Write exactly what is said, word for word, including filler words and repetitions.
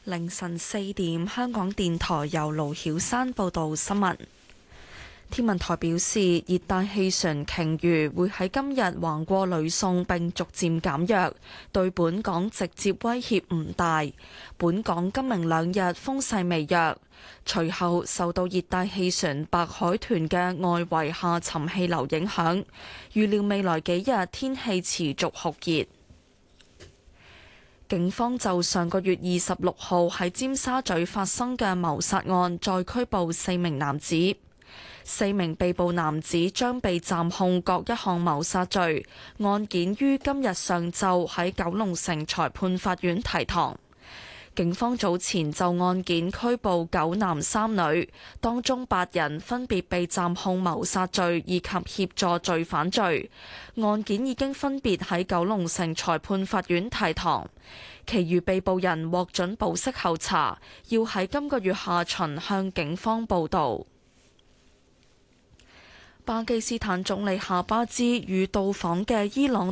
凌晨四點，香港電台由盧曉山報道新聞。天文台表示，熱帶氣旋鯨魚會喺今日橫過呂宋並逐漸減弱，對本港直接威脅唔大。本港今明兩日風勢微弱，隨後受到熱帶氣旋白海豚嘅外圍下沉氣流影響，預料未來幾日天氣持續酷熱。警方就上個月二十六號喺尖沙咀發生嘅謀殺案再拘捕四名男子。四名被捕男子將被暫控各一項謀殺罪，案件於今日上晝喺九龍城裁判法院提堂。警方早前就案件拘捕九男三女，當中八人分別被暫控謀殺罪以及協助罪犯罪。案件已經分別喺九龍城裁判法院提堂，其餘被捕人獲准保釋候查，要喺今個月下旬向警方報到。巴基斯坦總理夏巴茲與到訪嘅伊朗